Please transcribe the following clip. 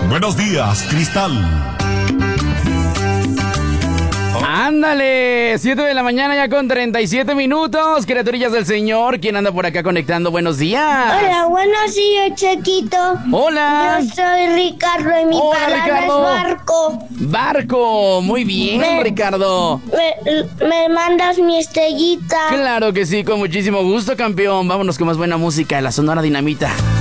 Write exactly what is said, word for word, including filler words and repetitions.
Buenos días, Cristal. Ándale, siete de la mañana ya con treinta y siete minutos, criaturillas del Señor. ¿Quién anda por acá conectando? Buenos días. Hola, buenos días, Chiquito. Hola. Yo soy Ricardo y mi Hola, palabra Ricardo. es barco. Barco, muy bien, Me- Ricardo. Me, me mandas mi estrellita. Claro que sí, con muchísimo gusto, campeón. Vámonos con más buena música de la Sonora Dinamita.